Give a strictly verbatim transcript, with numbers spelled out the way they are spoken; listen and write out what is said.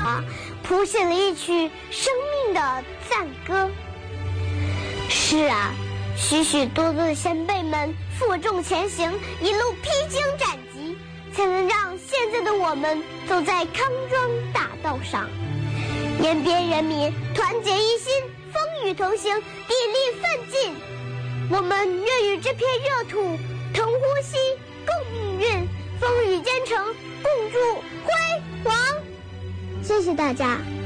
华，谱写了一曲生命的赞歌。是啊，许许多多的先辈们负重前行，一路披荆斩棘，才能让现在的我们走在康庄大道上。延边人民团结一心，风雨同行，砥砺奋进。我们愿与这片热土同呼吸，共命运，风雨兼程，共筑辉煌。谢谢大家。